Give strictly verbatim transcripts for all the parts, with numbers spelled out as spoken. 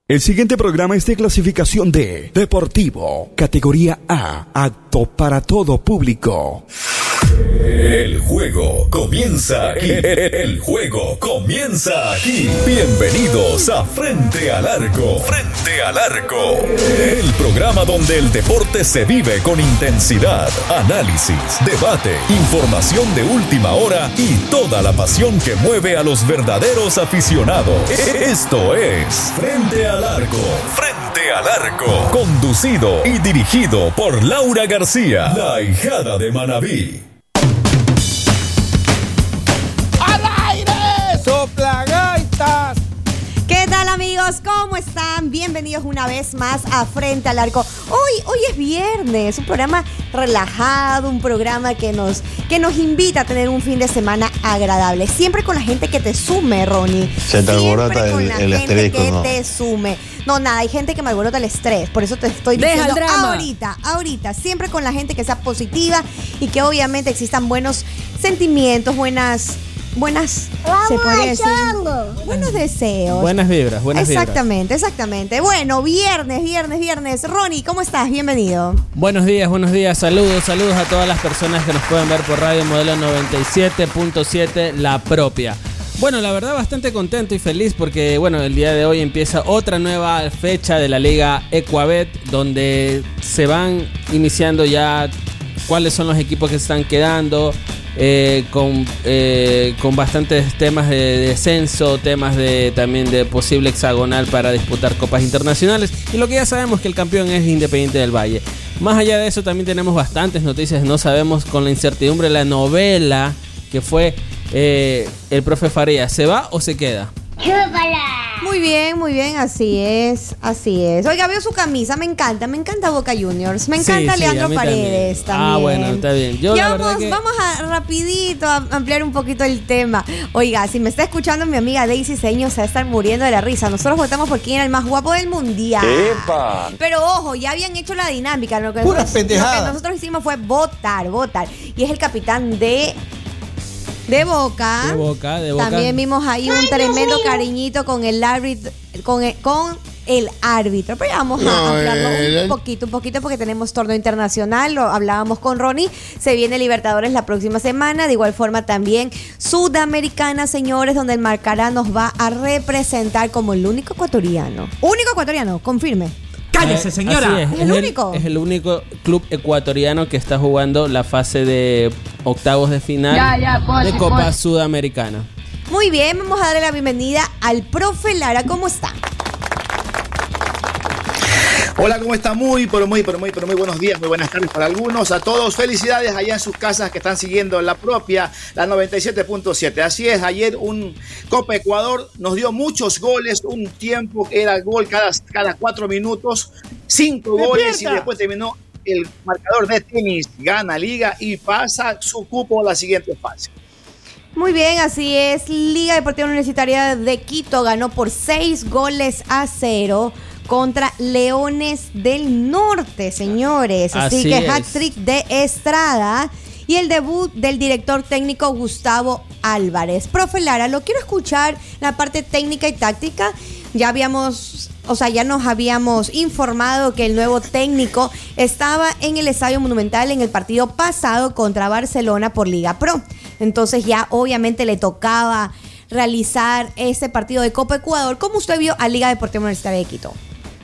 El siguiente programa es de clasificación D, Deportivo, categoría A, apto para todo público. El juego comienza aquí. El juego comienza aquí. Bienvenidos a Frente al Arco. Frente al Arco. El programa donde el deporte se vive con intensidad, análisis, debate, información de última hora y toda la pasión que mueve a los verdaderos aficionados. Esto es Frente al Arco. Frente al Arco. Conducido y dirigido por Laura García, la hijada de Manabí. ¡Soplagaitas! ¿Qué tal, amigos? ¿Cómo están? Bienvenidos una vez más a Frente al Arco. Hoy, hoy es viernes, un programa relajado, un programa que nos, que nos invita a tener un fin de semana agradable. Siempre con la gente que te sume, Ronnie. Se te alborota con el, la el gente estrés. que ¿No? te sume. No, nada, hay gente que me alborota el estrés. Por eso te estoy Deja diciendo el drama. ahorita, ahorita. Siempre con la gente que sea positiva y que obviamente existan buenos sentimientos, buenas... Buenas, se puede decir, buenos deseos. Buenas vibras, buenas vibras. Exactamente, exactamente. Bueno, viernes, viernes, viernes. Ronnie, ¿cómo estás? Bienvenido. Buenos días, buenos días. Saludos, saludos a todas las personas que nos pueden ver por Radio Modelo noventa y siete punto siete, la propia. Bueno, la verdad bastante contento y feliz porque, bueno, el día de hoy empieza otra nueva fecha de la Liga Ecuabet, donde se van iniciando ya cuáles son los equipos que se están quedando. Eh, con, eh, con bastantes temas de descenso, temas de también de posible hexagonal para disputar copas internacionales, y lo que ya sabemos que el campeón es Independiente del Valle. Más allá de eso también tenemos bastantes noticias, no sabemos con la incertidumbre la novela que fue eh, el profe Farías, ¿se va o se queda? Muy bien, muy bien, así es, así es. Oiga, veo su camisa, me encanta, me encanta Boca Juniors, me encanta Sí, sí, Leandro a mí Paredes también. también. Ah, bueno, está bien. Yo ya la vamos, verdad que... vamos a rapidito a ampliar un poquito el tema. Oiga, si me está escuchando mi amiga Daisy Seño, se va a estar muriendo de la risa. Nosotros votamos por quién era el más guapo del mundial. ¡Epa! Pero ojo, ya habían hecho la dinámica. Lo que, Pura nosotros, lo pendejada. que nosotros hicimos fue votar, votar. Y es el capitán de... De Boca. De Boca, de Boca. También vimos ahí un tremendo cariñito con el árbitro, con el, con el árbitro. Pero ya vamos a No, hablarlo el- un poquito, un poquito, porque tenemos torneo internacional. Lo hablábamos con Ronnie. Se viene Libertadores la próxima semana. De igual forma también Sudamericana, señores, donde el Marcará nos va a representar como el único ecuatoriano. Único ecuatoriano, confirme. ¡Cállese, señora! ¿Es el único? Es el único club ecuatoriano que está jugando la fase de octavos de final Ya, ya, pose, de Copa pose. Sudamericana. Muy bien, vamos a darle la bienvenida al profe Lara. ¿Cómo está? Hola, ¿cómo está? Muy, pero muy, pero muy, pero muy buenos días, muy buenas tardes para algunos. A todos, felicidades allá en sus casas que están siguiendo la propia, la noventa y siete punto siete. Así es, ayer un Copa Ecuador nos dio muchos goles, un tiempo que era gol cada, cada cuatro minutos, cinco goles y después terminó el marcador de tenis, gana liga y pasa su cupo a la siguiente fase. Muy bien, así es. Liga Deportiva Universitaria de Quito ganó por seis goles a cero contra Leones del Norte, señores. Así, Así que es. hat-trick de Estrada y el debut del director técnico Gustavo Álvarez. Profe Lara, lo quiero escuchar la parte técnica y táctica. Ya habíamos, o sea, ya nos habíamos informado que el nuevo técnico estaba en el Estadio Monumental en el partido pasado contra Barcelona por Liga Pro. Entonces ya obviamente le tocaba realizar ese partido de Copa Ecuador. ¿Cómo usted vio a Liga Deportiva Universitaria de Quito?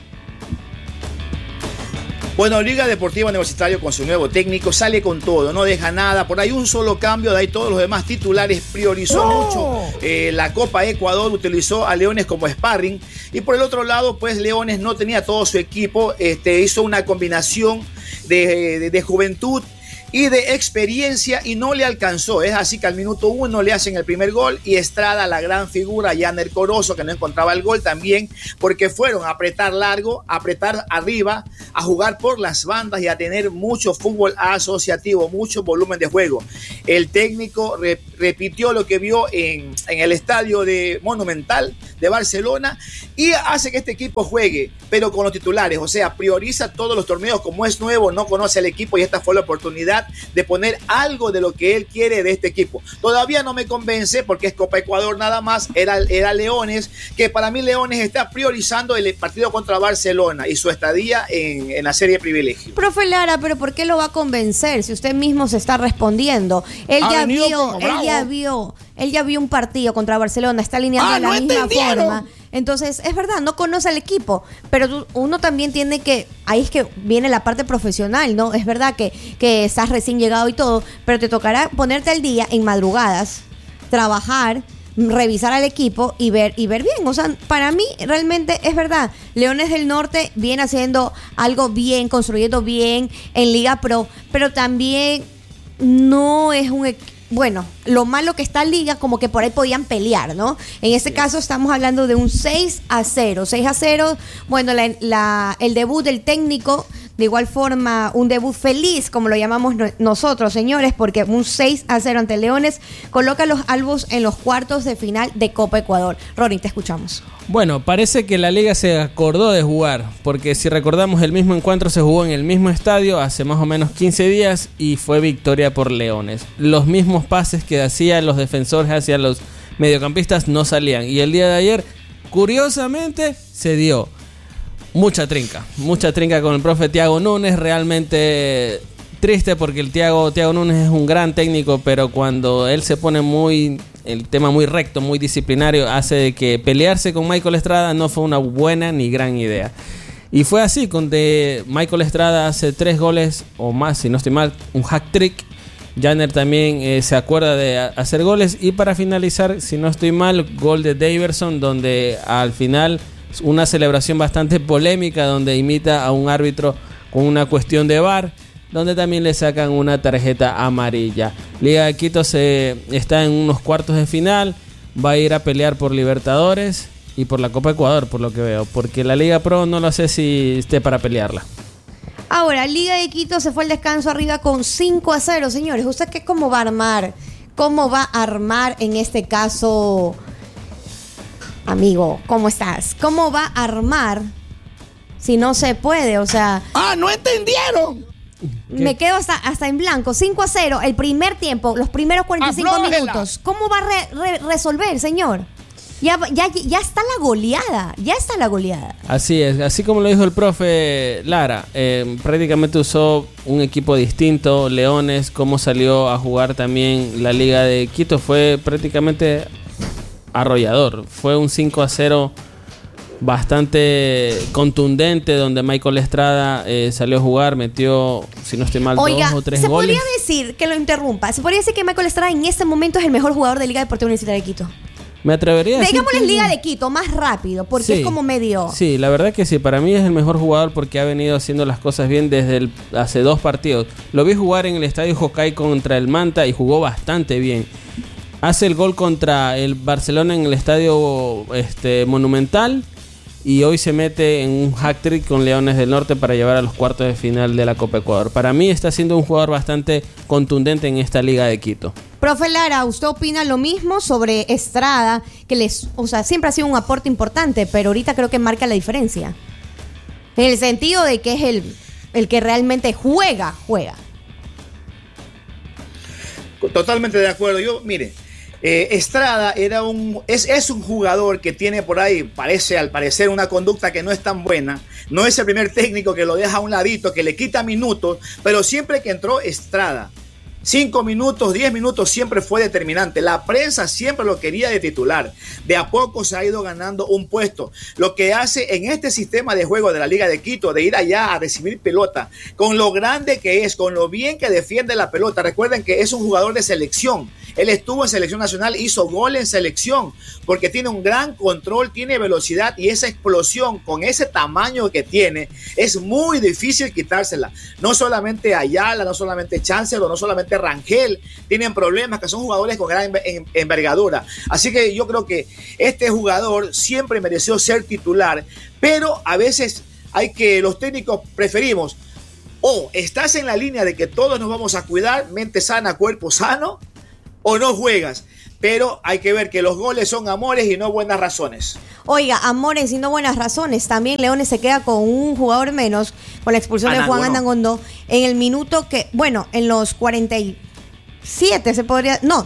Bueno, Liga Deportiva Universitaria con su nuevo técnico sale con todo, no deja nada, por ahí un solo cambio, de ahí todos los demás titulares, priorizó ¡No! mucho eh, la Copa Ecuador, utilizó a Leones como sparring, y por el otro lado, pues Leones no tenía todo su equipo, este, hizo una combinación de, de, de juventud y de experiencia y no le alcanzó. Es así que al minuto uno le hacen el primer gol y Estrada, la gran figura, Yaner Corozo, que no encontraba el gol también, porque fueron a apretar largo, a apretar arriba, a jugar por las bandas y a tener mucho fútbol asociativo, mucho volumen de juego. El técnico re- repitió lo que vio en, en el estadio de Monumental, de Barcelona y hace que este equipo juegue, pero con los titulares, o sea, prioriza todos los torneos. Como es nuevo, no conoce al equipo y esta fue la oportunidad de poner algo de lo que él quiere de este equipo. Todavía no me convence porque es Copa Ecuador nada más, era, era Leones, que para mí Leones está priorizando el partido contra Barcelona y su estadía en, en la serie de privilegio. Profe Lara, pero ¿por qué lo va a convencer si usted mismo se está respondiendo? Él ya vio, él ya vio, él ya vio un partido contra Barcelona, está alineando ah, de la no misma entendieron. forma. Entonces, es verdad, no conoce al equipo, pero tú, uno también tiene que, ahí es que viene la parte profesional, ¿no? Es verdad que, que estás recién llegado y todo, pero te tocará ponerte al día en madrugadas, trabajar, revisar al equipo y ver y ver bien. O sea, para mí realmente es verdad, Leones del Norte viene haciendo algo bien, construyendo bien en Liga Pro, pero también no es un equipo. Bueno, lo malo que está en Liga, como que por ahí podían pelear, ¿no? En este sí. caso estamos hablando de un seis a cero. seis a cero, bueno, la, la, el debut del técnico, de igual forma, un debut feliz, como lo llamamos no, nosotros, señores, porque un seis a cero ante Leones coloca a los albos en los cuartos de final de Copa Ecuador. Rory, te escuchamos. Bueno, parece que la Liga se acordó de jugar, porque si recordamos, el mismo encuentro se jugó en el mismo estadio hace más o menos quince días y fue victoria por Leones. Los mismos pases que hacían los defensores hacia los mediocampistas no salían. Y el día de ayer, curiosamente, se dio mucha trinca. Mucha trinca con el profe Thiago Núñez. Realmente triste porque el Thiago, Thiago Núñez es un gran técnico, pero cuando él se pone muy... el tema muy recto, muy disciplinario, hace de que pelearse con Michael Estrada no fue una buena ni gran idea. Y fue así, con de Michael Estrada hace tres goles o más, si no estoy mal, un hat-trick. Janner también eh, se acuerda de a- hacer goles. Y para finalizar, si no estoy mal, gol de Daverson, donde al final una celebración bastante polémica, donde imita a un árbitro con una cuestión de V A R, donde también le sacan una tarjeta amarilla. Liga de Quito se está en unos cuartos de final, va a ir a pelear por Libertadores y por la Copa Ecuador, por lo que veo, porque la Liga Pro no lo sé si esté para pelearla. Ahora, Liga de Quito se fue al descanso arriba con cinco a cero, señores. ¿Usted qué cómo va a armar? ¿Cómo va a armar en este caso, amigo? ¿Cómo estás? ¿Cómo va a armar si no se puede? O sea... ¡Ah, no entendieron! ¿Qué? Me quedo hasta, hasta en blanco. cinco a cero, el primer tiempo, los primeros cuarenta y cinco Aflójela. minutos. ¿Cómo va a re, re, resolver, señor? Ya, ya, ya está la goleada. Ya está la goleada. Así es, así como lo dijo el profe Lara, eh, prácticamente usó un equipo distinto. Leones, cómo salió a jugar también la Liga de Quito, fue prácticamente arrollador. Fue un cinco a cero bastante contundente, donde Michael Estrada eh, salió a jugar, metió, si no estoy mal, Oiga, dos o tres se goles. podría decir, que lo interrumpa, se podría decir que Michael Estrada en este momento es el mejor jugador de Liga Deportiva Universitaria de Quito. Me atrevería a decir Digámosle que- Liga de Quito, más rápido, porque Sí, es como medio... Sí, la verdad que sí, para mí es el mejor jugador porque ha venido haciendo las cosas bien desde el, hace dos partidos. Lo vi jugar en el Estadio Hokkaido contra el Manta y jugó bastante bien. Hace el gol contra el Barcelona en el Estadio este, Monumental y hoy se mete en un hat-trick con Leones del Norte para llevar a los cuartos de final de la Copa Ecuador. Para mí está siendo un jugador bastante contundente en esta Liga de Quito. Profe Lara, ¿usted opina lo mismo sobre Estrada? Que les, o sea, siempre ha sido un aporte importante, pero ahorita creo que marca la diferencia. En el sentido de que es el, el que realmente juega, juega. Totalmente de acuerdo. Yo, mire, eh, Estrada era un, es, es un jugador que tiene por ahí, parece al parecer, una conducta que no es tan buena. No es el primer técnico que lo deja a un ladito, que le quita minutos, pero siempre que entró Estrada, cinco minutos, diez minutos, siempre fue determinante. La prensa siempre lo quería de titular. De a poco se ha ido ganando un puesto. Lo que hace en este sistema de juego de la Liga de Quito, de ir allá a recibir pelota, con lo grande que es, con lo bien que defiende la pelota. Recuerden que es un jugador de selección. Él estuvo en selección nacional, hizo gol en selección, porque tiene un gran control, tiene velocidad y esa explosión con ese tamaño que tiene, es muy difícil quitársela. No solamente Ayala, no solamente Chancellor, no solamente Rangel tienen problemas, que son jugadores con gran envergadura. Así que yo creo que este jugador siempre mereció ser titular, pero a veces hay que, los técnicos preferimos, o estás en la línea de que todos nos vamos a cuidar, mente sana, cuerpo sano, o no juegas. pero hay que ver que los goles son amores y no buenas razones. Oiga, amores y no buenas razones. También Leones se queda con un jugador menos, con la expulsión Anangonó. de Juan Anangonó, en el minuto que, bueno, en los cuarenta y siete se podría, no,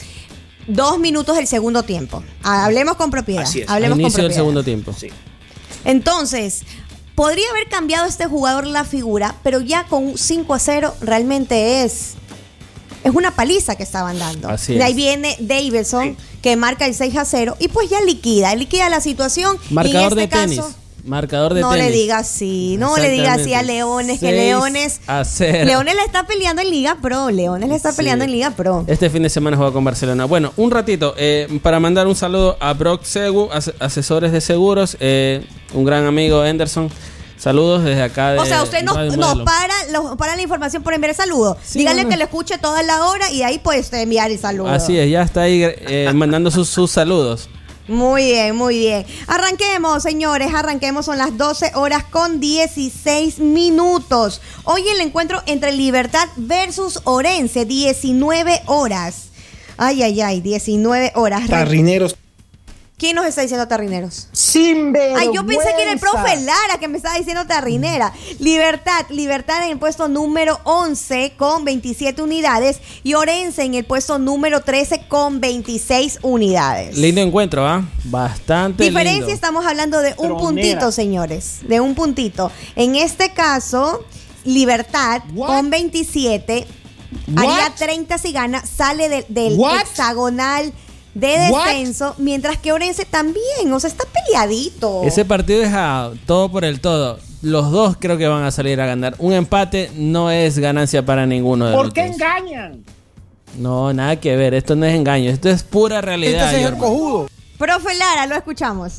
dos minutos del segundo tiempo. Hablemos con propiedad. Así es. Hablemos Al inicio con del propiedad. segundo tiempo. Sí. Entonces, podría haber cambiado este jugador la figura, pero ya con un cinco a cero realmente es... Es una paliza que estaban dando. Así De ahí es. viene Davidson, Sí. que marca el seis a cero, y pues ya liquida, liquida la situación. Marcador y en este de tenis. caso, Marcador de no tenis. le diga así, no le diga así a Exactamente. Leones, que seis Leones... a cero. Leones le está peleando en Liga Pro, Leones le está Sí. peleando en Liga Pro. Este fin de semana juega con Barcelona. Bueno, un ratito, eh, para mandar un saludo a Brock Segu, as- asesores de seguros, eh, un gran amigo Anderson. Saludos desde acá de O sea, usted nos, Radio nos Modelo. para, los- para la información por enviar el saludo. Sí, Dígale bueno. que lo escuche toda la hora y ahí puede usted enviar el saludo. Así es, ya está ahí eh, mandando sus, sus saludos. Muy bien, muy bien. Arranquemos, señores, arranquemos. Son las doce horas con dieciséis minutos. Hoy el encuentro entre Libertad versus Orense, diecinueve horas. Ay, ay, ay, diecinueve horas. Tarrineros. ¿Quién nos está diciendo tarrineros? Sin vergüenza. Ay, yo pensé que era el profe Lara que me estaba diciendo tarrinera. Libertad, Libertad en el puesto número once con veintisiete unidades y Orense en el puesto número trece con veintiséis unidades. Lindo encuentro, ¿ah? Bastante Diferencia, lindo. estamos hablando de un Tronera. puntito, señores. De un puntito. En este caso, Libertad What? con veintisiete What? haría treinta si gana, sale de- del What? hexagonal de What? descenso, mientras que Orense también, o sea, está peleadito. Ese partido es a todo por el todo. Los dos creo que van a salir a ganar. Un empate no es ganancia para ninguno de ¿Por los qué dos. engañan? No, nada que ver. Esto no es engaño. Esto es pura realidad. Este es el Jorman. cojudo. Profe Lara, lo escuchamos.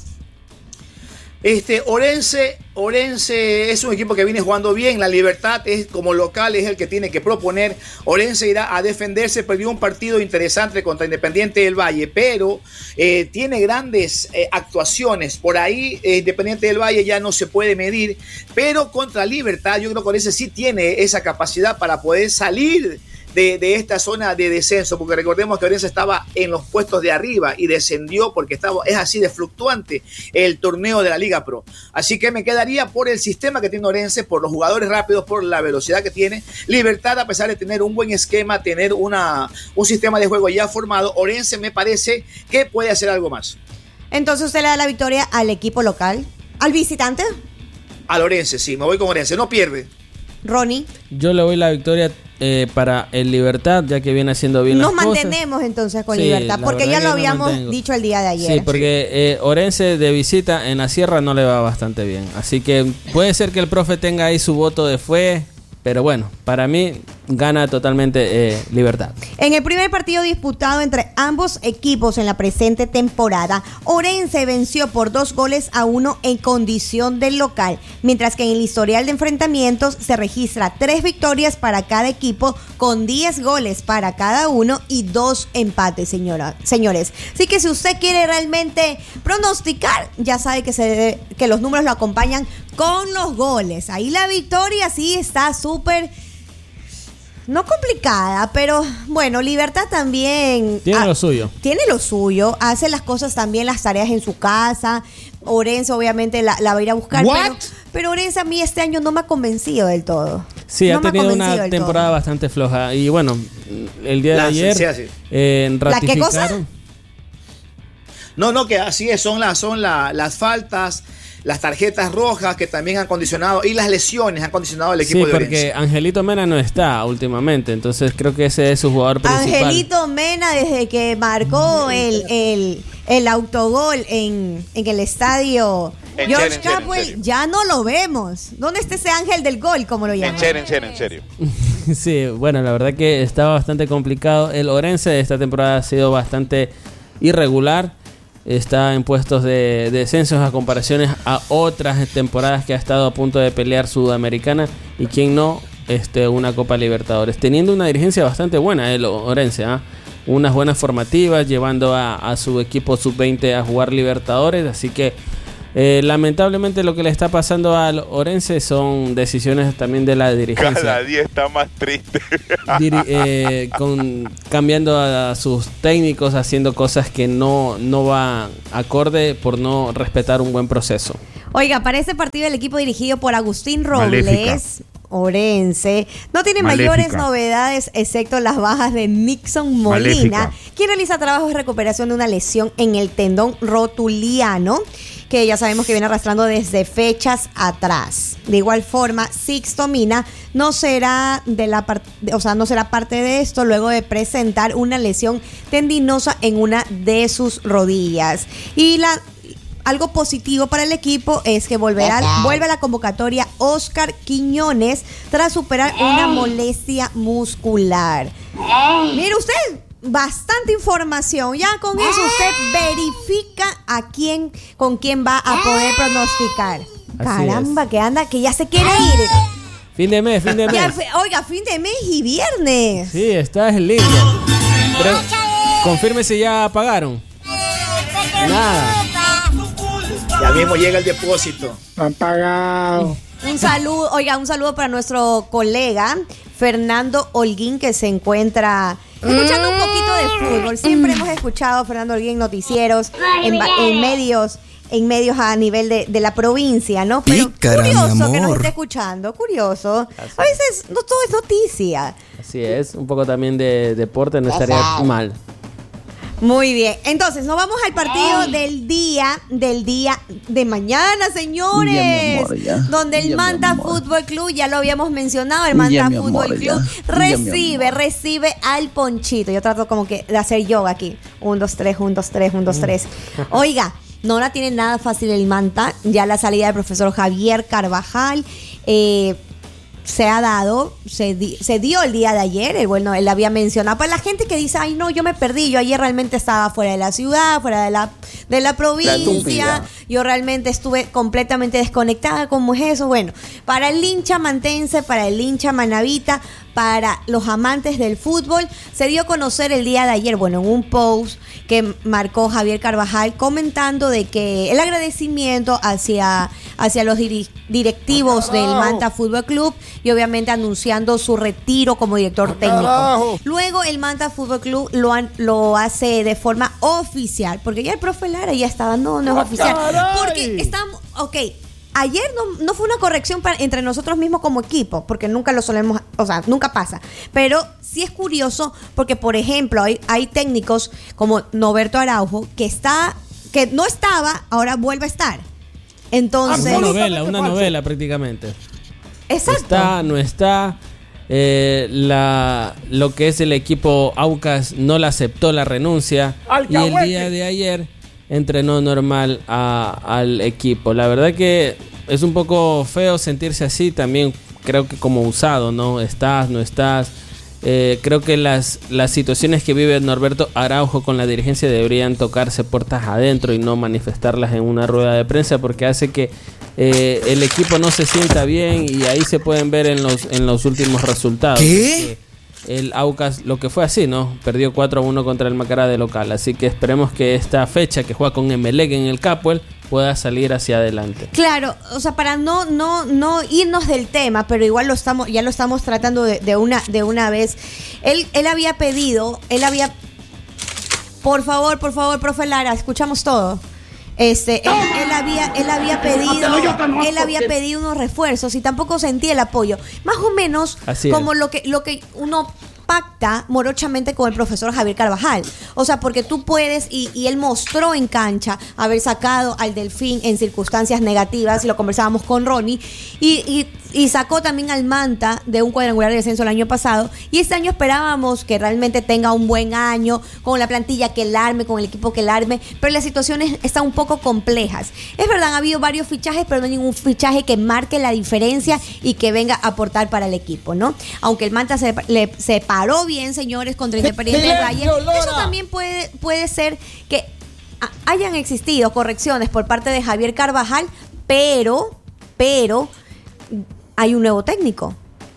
Este, Orense, Orense es un equipo que viene jugando bien. La Libertad es como local, es el que tiene que proponer. Orense irá a defenderse. Perdió un partido interesante contra Independiente del Valle, pero eh, tiene grandes eh, actuaciones. Por ahí eh, Independiente del Valle ya no se puede medir, pero contra Libertad yo creo que Orense sí tiene esa capacidad para poder salir De, de esta zona de descenso, porque recordemos que Orense estaba en los puestos de arriba y descendió porque estaba, es así de fluctuante el torneo de la Liga Pro. Así que me quedaría por el sistema que tiene Orense, por los jugadores rápidos, por la velocidad que tiene. Libertad, a pesar de tener un buen esquema, tener una, un sistema de juego ya formado, Orense me parece que puede hacer algo más. Entonces usted le da la victoria al equipo local, al visitante, Al Orense, sí, me voy con Orense, no pierde. Ronnie. Yo le doy la victoria eh, para el Libertad, ya que viene haciendo bien Nos las cosas. mantenemos entonces con Sí, Libertad, la porque verdad ya que lo me habíamos mantengo. dicho el día de ayer. Sí, porque eh, Orense de visita en la sierra no le va bastante bien. Así que puede ser que el profe tenga ahí su voto de fe, pero bueno, para mí gana totalmente eh, Libertad. En el primer partido disputado entre ambos equipos en la presente temporada, Orense venció por dos goles a uno en condición de local, mientras que en el historial de enfrentamientos se registra tres victorias para cada equipo con diez goles para cada uno y dos empates, señora, señores. Así que si usted quiere realmente pronosticar, ya sabe que, se debe- que los números lo acompañan con los goles. Ahí la victoria sí está súper... No complicada, pero bueno, Libertad también... Tiene ah, lo suyo. Tiene lo suyo, hace las cosas también, las tareas en su casa. Orense obviamente la, la va a ir a buscar. What? Pero, pero Orense a mí este año no me ha convencido del todo. Sí, No ha me tenido convencido una del temporada todo. bastante floja. Y bueno, el día de La- ayer sí, así. eh, ¿La qué cosa? ratificaron. No, no, que así es, son, las son la- las faltas, las tarjetas rojas que también han condicionado y las lesiones han condicionado al equipo Sí, de porque Orense. Angelito Mena no está últimamente, entonces creo que ese es su jugador principal. Angelito Mena, desde que marcó el, el, el autogol en, en el estadio En George serio, en serio, en Capwell, serio. ya no lo vemos. ¿Dónde está ese ángel del gol, como lo llaman? En serio, en serio, en serio. Sí, bueno, la verdad que estaba bastante complicado. El Orense de esta temporada ha sido bastante irregular. Está en puestos de, de descensos a comparaciones a otras temporadas que ha estado a punto de pelear Sudamericana y quien no, este, una Copa Libertadores. Teniendo una dirigencia bastante buena el Orense, ¿ah? Unas buenas formativas, llevando a, a su equipo sub veinte a jugar Libertadores. Así que Eh, lamentablemente lo que le está pasando al Orense son decisiones también de la dirigencia. Cada día está más triste. Diri- eh, con, cambiando a sus técnicos, haciendo cosas que no, no van acorde por no respetar un buen proceso. Oiga, para este partido el equipo dirigido por Agustín Robles, Maléfica. Orense, no tiene Maléfica. mayores novedades excepto las bajas de Nixon Molina, Maléfica. quien realiza trabajos de recuperación de una lesión en el tendón rotuliano, que ya sabemos que viene arrastrando desde fechas atrás. De igual forma, Sixto Mina no será de la par- o sea, no será parte de esto luego de presentar una lesión tendinosa en una de sus rodillas. Y la algo positivo para el equipo es que volverá, vuelve a la convocatoria Oscar Quiñones tras superar una molestia muscular. Mire usted, bastante información. Ya con eso usted verifica a quién, con quién va a poder pronosticar. Así Caramba, es. que anda, que ya se quiere ir. Fin de mes, fin de Ya, mes. fe- oiga, fin de mes y viernes. Sí, está lindo. Pero confirme si ya pagaron. Nada. Ya mismo llega el depósito. Han pagado. Un saludo, oiga, un saludo para nuestro colega Fernando Holguín, que se encuentra escuchando un poquito de fútbol. Siempre hemos escuchado a Fernando Holguín en noticieros, en, va- en medios, en medios a nivel de, de la provincia, ¿no? Pero Pícara, mi curioso que nos amor. esté escuchando, curioso. Así A veces no todo es noticia. Así es, un poco también de deporte no estaría mal. Muy bien, entonces nos vamos al partido del día, del día de mañana, señores, Ya, mi amor, ya. donde el Ya, mi Manta amor. Fútbol Club, ya lo habíamos mencionado, el Ya, Manta mi amor, Fútbol ya. Club Ya, mi recibe, amor. recibe al Ponchito. Yo trato como que de hacer yoga aquí, un, dos, tres, un, dos, tres, un, dos, tres. Oiga, no la tiene nada fácil el Manta, ya la salida del profesor Javier Carvajal, eh, se ha dado, se, di- se dio el día de ayer, el, bueno, él había mencionado, para la gente que dice, ay no, yo me perdí, yo ayer realmente estaba fuera de la ciudad, fuera de la, de la provincia, estúpida. yo realmente estuve completamente desconectada, ¿cómo es eso? Bueno, para el hincha mantense, para el hincha manavita, para los amantes del fútbol, se dio a conocer el día de ayer, bueno, en un post que marcó Javier Carvajal comentando de que el agradecimiento hacia, hacia los diri- directivos del Manta Fútbol Club y obviamente anunciando su retiro como director técnico. Luego el Manta Fútbol Club lo, han- lo hace de forma oficial, porque ya el profe Lara ya estaba, no, no es oficial, porque estamos, ok, ayer no, no fue una corrección para, entre nosotros mismos como equipo, porque nunca lo solemos, o sea, nunca pasa. Pero sí es curioso porque, por ejemplo, hay, hay técnicos como Noberto Araujo que está, que no estaba, ahora vuelve a estar. Entonces, Una novela, una novela prácticamente. exacto. Está, no está. Eh, la, lo que es el equipo Aucas no le aceptó la renuncia. Y el día de ayer entrenó normal a- al equipo. La verdad que es un poco feo sentirse así. También creo que como usado, ¿no? Estás, no estás. Eh, creo que las, las situaciones que vive Norberto Araujo con la dirigencia deberían tocarse puertas adentro y no manifestarlas en una rueda de prensa, porque hace que eh, el equipo no se sienta bien, y ahí se pueden ver en los, en los últimos resultados. ¿Qué? Que el Aucas, lo que fue así, ¿no? Perdió cuatro a uno contra el Macará de local. Así que esperemos que esta fecha que juega con Emelec en el Capuel pueda salir hacia adelante. Claro, o sea, para no, no, no irnos del tema, pero igual lo estamos, ya lo estamos tratando de, de una, de una vez. Él, él había pedido, él había, por favor, por favor, profe Lara, escuchamos todo. Este, él, él había, él había pedido, él había pedido unos refuerzos y tampoco sentía el apoyo. Más o menos Así como es. lo que, lo que uno pacta morochamente con el profesor Javier Carvajal. O sea, porque tú puedes, y, y él mostró en cancha haber sacado al Delfín en circunstancias negativas, y lo conversábamos con Ronnie, y, y, y sacó también al Manta de un cuadrangular de descenso el año pasado, y este año esperábamos que realmente tenga un buen año, con la plantilla que él arme, con el equipo que él arme, pero las situaciones están un poco complejas. Es verdad, ha habido varios fichajes, pero no hay ningún fichaje que marque la diferencia y que venga a aportar para el equipo, ¿no? Aunque el Manta se, le, se paró bien, señores, contra Independiente del Valle, eso también puede, puede ser que a- hayan existido correcciones por parte de Javier Carvajal, pero, pero hay un nuevo técnico.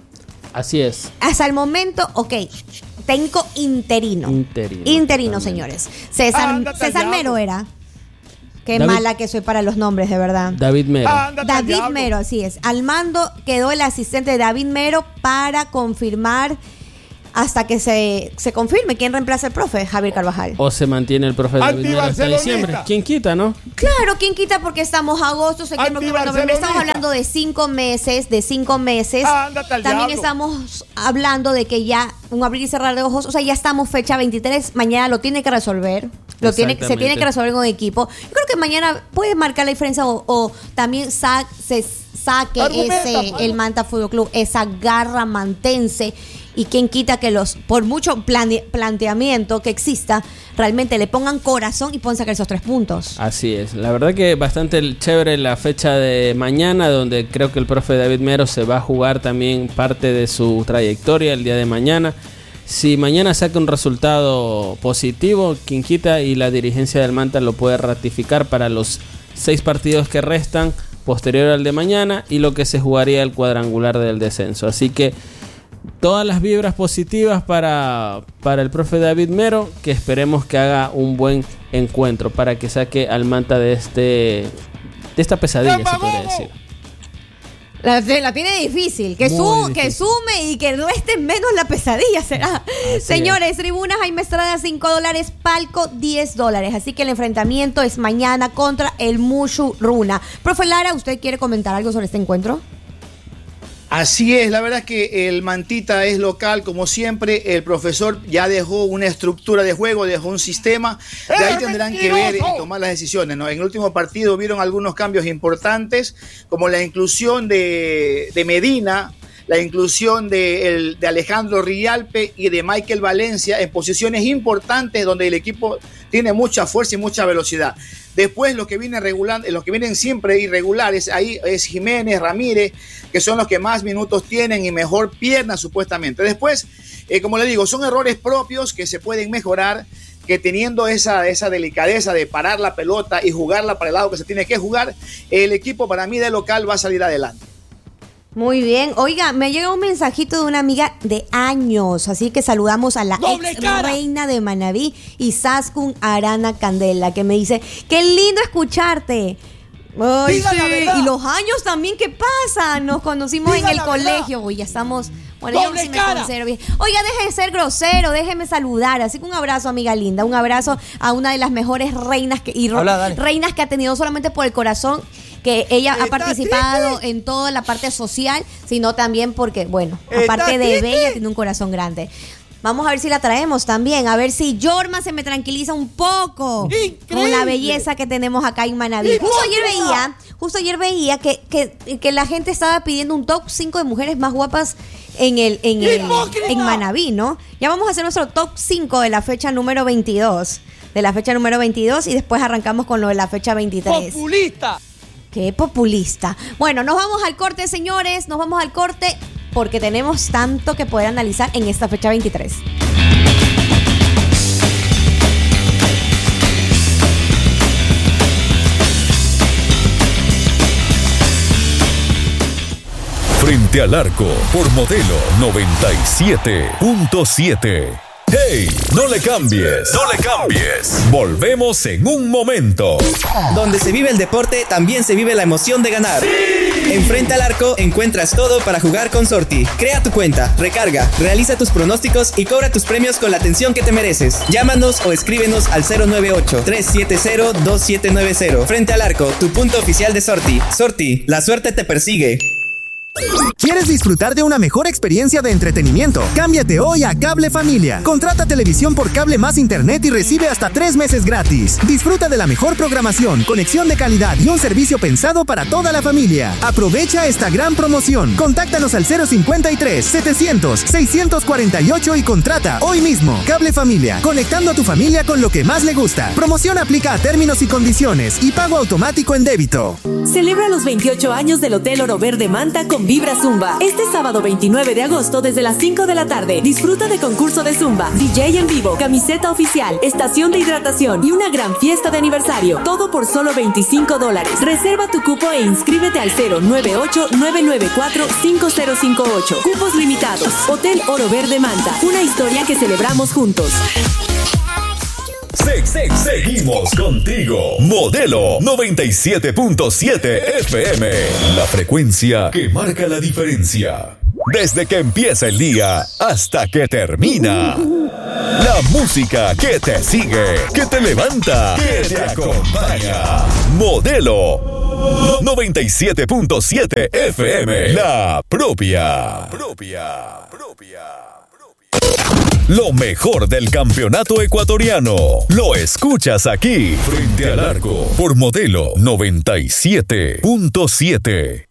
Así es. Hasta el momento, ok, técnico interino. Interino, Interino, totalmente. señores. César, Ándate César allá, Mero pues. era. Qué David- mala que soy para los nombres, de verdad. David Mero. Ándate al David diablo. Mero, así es. Al mando quedó el asistente de David Mero para confirmar hasta que se, se confirme quién reemplaza al profe, Javier Carvajal. O se mantiene el profe David Mero hasta Antibarcelonista. diciembre. ¿Quién quita, no? Claro, ¿quién quita? Porque estamos agosto, septiembre, octubre, noviembre. Estamos Antibarcelonista. hablando de cinco meses, de cinco meses. Ándate al También diablo. estamos hablando de que ya un abrir y cerrar de ojos, o sea, ya estamos fecha veintitrés, mañana lo tiene que resolver. Lo tiene, se tiene Exactamente. que resolver con equipo. Yo creo que mañana puede marcar la diferencia o, o también sa- se saque Argumenta, ese mano. el Manta Fútbol Club, esa garra mantense. Y quien quita que los, por mucho plane- planteamiento que exista, realmente le pongan corazón y puedan sacar esos tres puntos. Así es. La verdad que bastante chévere la fecha de mañana, donde creo que el profe David Mero se va a jugar también parte de su trayectoria el día de mañana. Si mañana saca un resultado positivo, quien quita y la dirigencia del Manta lo puede ratificar para los seis partidos que restan posterior al de mañana y lo que se jugaría el cuadrangular del descenso. Así que todas las vibras positivas para, para el profe David Mero, que esperemos que haga un buen encuentro para que saque al Manta de este de esta pesadilla, se podría decir. La, la tiene difícil, que, Muy su, difícil. que sume y que reste menos la pesadilla será. Así Señores, tribunas Jaime Estrada cinco dólares, palco diez dólares. Así que el enfrentamiento es mañana contra el Mushu Runa. Profe Lara, ¿usted quiere comentar algo sobre este encuentro? Así es, la verdad es que el Mantita es local, como siempre. El profesor ya dejó una estructura de juego, dejó un sistema. De ahí tendrán que ver y tomar las decisiones, ¿no? En el último partido vieron algunos cambios importantes, como la inclusión de, de Medina, la inclusión de, el, de Alejandro Rialpe y de Michael Valencia en posiciones importantes donde el equipo tiene mucha fuerza y mucha velocidad. Después los que vienen regulando, los que vienen siempre irregulares, ahí es Jiménez, Ramírez, que son los que más minutos tienen y mejor pierna supuestamente. Después, eh, como le digo, son errores propios que se pueden mejorar, que teniendo esa, esa delicadeza de parar la pelota y jugarla para el lado que se tiene que jugar, el equipo para mí de local va a salir adelante. Muy bien. Oiga, me llega un mensajito de una amiga de años, así que saludamos a la ¡Doble ex cara! reina de Manabí, Isaskun Arana Candela, que me dice, qué lindo escucharte. Ay, Diga la sí. verdad. Y los años también, ¿qué pasa? Nos conocimos Diga en el la verdad. colegio. Uy, ya estamos... Bueno, yo ¡Doble sí me cara! considero bien. Oiga, deje de ser grosero, déjeme saludar. Así que un abrazo, amiga linda. Un abrazo a una de las mejores reinas que, y ro- Habla, dale. reinas que ha tenido solamente por el corazón, que ella ha ¿Está participado triste? en toda la parte social, sino también porque, bueno, ¿Está aparte de triste? bella, tiene un corazón grande. Vamos a ver si la traemos también, a ver si Yorma se me tranquiliza un poco Increíble. con la belleza que tenemos acá en Manaví. Justo ayer ¡Hipócrita! veía, justo ayer veía que, que, que la gente estaba pidiendo un top cinco de mujeres más guapas en el, en el ¡Hipócrita! en Manaví, ¿no? Ya vamos a hacer nuestro top cinco de la fecha número veintidós. De la fecha número veintidós y después arrancamos con lo de la fecha veintitrés. Populista. Qué populista. Bueno, nos vamos al corte, señores. Nos vamos al corte porque tenemos tanto que poder analizar en esta fecha veintitrés. Frente al arco por Modelo noventa y siete punto siete. ¡Hey! No le cambies, no le cambies. Volvemos en un momento. Donde se vive el deporte, también se vive la emoción de ganar. En Frente al Arco encuentras todo para jugar con Sorti. Crea tu cuenta, recarga, realiza tus pronósticos y cobra tus premios con la atención que te mereces. Llámanos o escríbenos al cero nueve ocho, tres siete cero, dos siete nueve cero. Frente al Arco, tu punto oficial de Sorti. Sorti, la suerte te persigue. ¿Quieres disfrutar de una mejor experiencia de entretenimiento? Cámbiate hoy a Cable Familia. Contrata televisión por cable más internet y recibe hasta tres meses gratis. Disfruta de la mejor programación, conexión de calidad y un servicio pensado para toda la familia. Aprovecha esta gran promoción. Contáctanos al cero cincuenta y tres, setecientos, seiscientos cuarenta y ocho y contrata hoy mismo. Cable Familia, conectando a tu familia con lo que más le gusta. Promoción aplica a términos y condiciones y pago automático en débito. Celebra los veintiocho años del Hotel Oro Verde Manta con Vibra Zumba. Este sábado veintinueve de agosto desde las cinco de la tarde. Disfruta de concurso de Zumba, D J en vivo, camiseta oficial, estación de hidratación y una gran fiesta de aniversario. Todo por solo veinticinco dólares. Reserva tu cupo e inscríbete al cero nueve ocho, nueve nueve cuatro, cinco cero cinco ocho. Cupos limitados. Hotel Oro Verde Manta. Una historia que celebramos juntos. Se- se- seguimos contigo. Modelo noventa y siete punto siete F M. La frecuencia que marca la diferencia. Desde que empieza el día hasta que termina. La música que te sigue, que te levanta, que te acompaña. Modelo noventa y siete punto siete F M. La propia. Propia. Propia. Lo mejor del campeonato ecuatoriano lo escuchas aquí, Frente al Arco, por Modelo noventa y siete punto siete.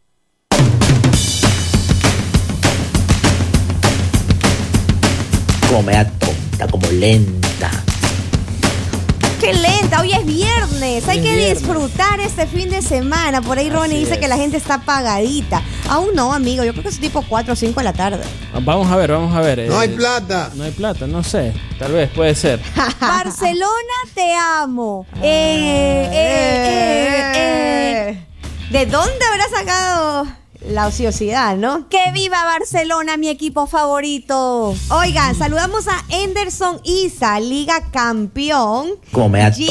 Como me da tonta, como lenta. Qué lenta, hoy es viernes, hay es que viernes. disfrutar este fin de semana. Por ahí Ronnie Así dice es. que la gente está apagadita. Aún no, amigo, yo creo que es tipo cuatro o cinco de la tarde. Vamos a ver, vamos a ver. No hay eh, plata. No hay plata, no sé. Tal vez, puede ser. Barcelona, te amo. Eh, eh, eh, eh. ¿De dónde habrá sacado la ociosidad, no? ¡Que viva Barcelona, mi equipo favorito! Oigan, saludamos a Anderson Isa, Liga Campeón. Como me da G